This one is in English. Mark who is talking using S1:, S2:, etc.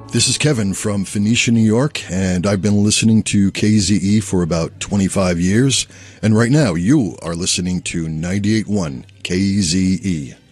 S1: This is Kevin from Phoenicia, New York, and I've been listening to KZE for about 25 years. And right now, you are listening to 98.1 KZE.